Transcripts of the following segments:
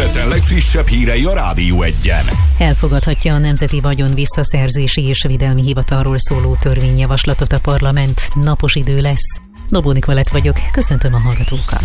Debrecen legfrissebb hírei a Rádió Egyen. Elfogadhatja a Nemzeti Vagyon Visszaszerzési és Védelmi Hivatalról szóló törvényjavaslatot a parlament. Napos idő lesz. Dobó Nikolett vagyok, köszöntöm a hallgatókat.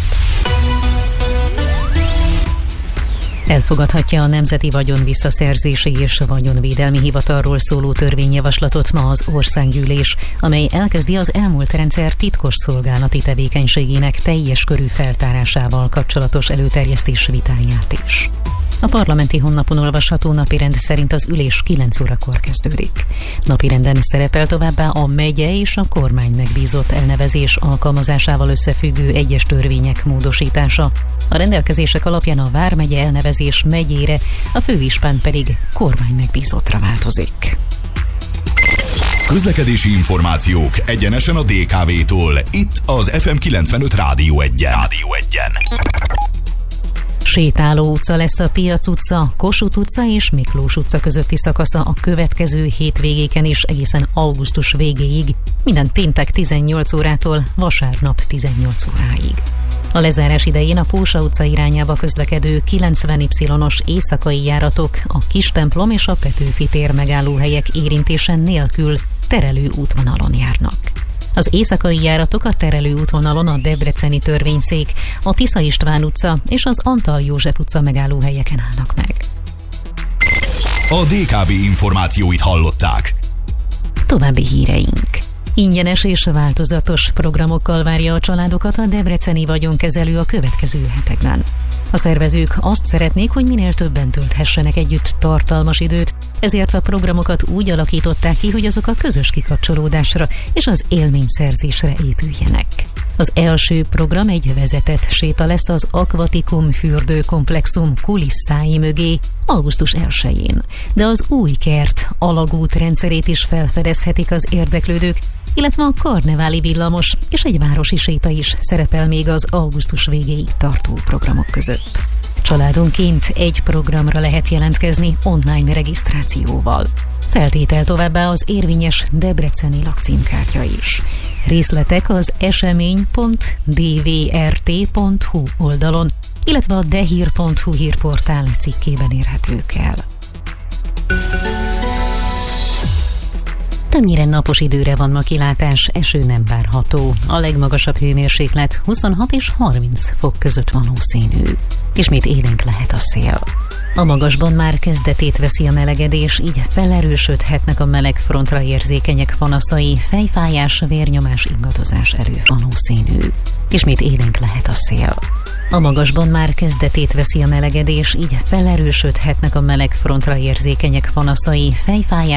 Elfogadhatja a Nemzeti Vagyon Visszaszerzési és Vagyonvédelmi Hivatalról szóló törvényjavaslatot ma az országgyűlés, amely elkezdi az elmúlt rendszer titkos szolgálati tevékenységének teljes körű feltárásával kapcsolatos előterjesztés vitáját is. A parlamenti honlapon olvasható napirend szerint az ülés 9 órakor kezdődik. Napirenden szerepel továbbá a megye és a kormány megbízott elnevezés alkalmazásával összefüggő egyes törvények módosítása. A rendelkezések alapján a vármegye elnevezés megyére, a főispán pedig kormány megbízottra változik. Közlekedési információk egyenesen a DKV-tól. Itt az FM 95 Rádió Egyen. Sétáló utca lesz a Piac utca, Kossuth utca és Miklós utca közötti szakasza a következő hétvégéken is egészen augusztus végéig, minden péntek 18 órától, vasárnap 18 óráig. A lezárás idején a Pósa utca irányába közlekedő 90Y-os éjszakai járatok a Kistemplom és a Petőfi tér megállóhelyek érintése nélkül terelő útvonalon járnak. Az éjszakai járatok a terelő útvonalon a Debreceni Törvényszék, a Tisza István utca és az Antal József utca megállóhelyeken állnak meg. A DKV információit hallották. További híreink. Ingyenes és változatos programokkal várja a családokat a debreceni vagyonkezelő a következő hetekben. A szervezők azt szeretnék, hogy minél többen tölthessenek együtt tartalmas időt, ezért a programokat úgy alakították ki, hogy azok a közös kikapcsolódásra és az élményszerzésre épüljenek. Az első program egy vezetett séta lesz az Aquatikum fürdőkomplexum kulisszái mögé augusztus 1-én, de az új kert alagút rendszerét is felfedezhetik az érdeklődők, illetve a karneváli villamos és egy városi séta is szerepel még az augusztus végéig tartó programok között. Családonként egy programra lehet jelentkezni online regisztrációval. Feltétel továbbá az érvényes debreceni lakcímkártya is. Részletek az esemény.dvrt.hu oldalon, illetve a dehír.hu hírportál cikkében érhetők el. Többnyire napos időre van ma kilátás, eső nem várható. A legmagasabb hőmérséklet 26 és 30 fok között valószínű. Ismét élénk lehet a szél. A magasban már kezdetét veszi a melegedés, így felerősödhetnek a meleg frontra érzékenyek panaszai, fejfájás, vérnyomás, ingadozás valószínű. Ismét élénk lehet a szél. A magasban már kezdetét veszi a melegedés, így felerősödhetnek a meleg frontra érzékenyek panaszai, fejfájás,